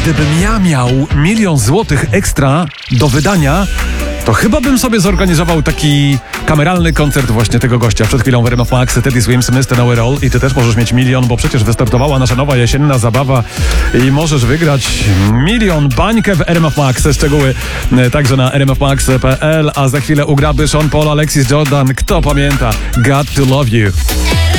Gdybym ja miał 1 000 000 złotych ekstra do wydania, to chyba bym sobie zorganizował taki kameralny koncert właśnie tego gościa. Przed chwilą w RMF Max Teddy Swims, Mr. Know It All. I ty też możesz mieć 1 000 000, bo przecież wystartowała nasza nowa jesienna zabawa i możesz wygrać 1 000 000 bańkę w RMF Max. Szczegóły także na rmfmax.pl. A za chwilę u graby Sean Paul, Alexis Jordan. Kto pamięta? Got to Love You.